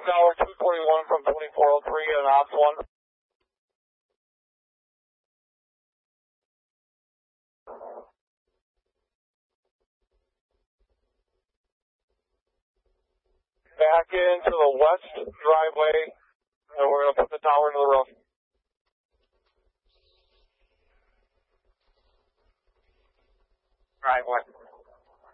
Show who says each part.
Speaker 1: tower 221 from 2403 and ops 1. Back into the west driveway, and we're going to put the tower into the roof.
Speaker 2: Driveway.